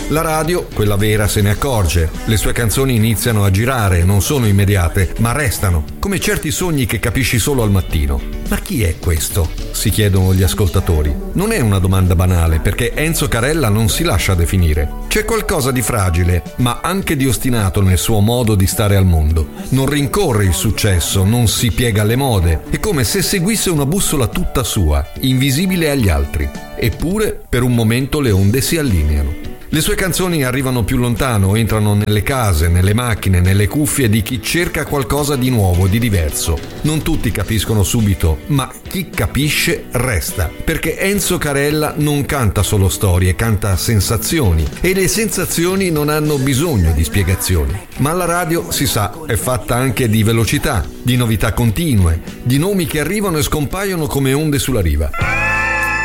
La radio, quella vera, se ne accorge. Le sue canzoni iniziano a girare, non sono immediate, ma restano, come certi sogni che capisci solo al mattino. Ma chi è questo? Si chiedono gli ascoltatori. Non è una domanda banale, perché Enzo Carella non si lascia definire. C'è qualcosa di fragile, ma anche di ostinato nel suo modo di stare al mondo. Non rincorre il successo, non si piega alle mode. È come se seguisse una bussola tutta sua, invisibile agli altri. Eppure, per un momento le onde si allineano. Le sue canzoni arrivano più lontano, entrano nelle case, nelle macchine, nelle cuffie di chi cerca qualcosa di nuovo, di diverso. Non tutti capiscono subito, ma chi capisce resta. Perché Enzo Carella non canta solo storie, canta sensazioni. E le sensazioni non hanno bisogno di spiegazioni. Ma la radio, si sa, è fatta anche di velocità, di novità continue, di nomi che arrivano e scompaiono come onde sulla riva.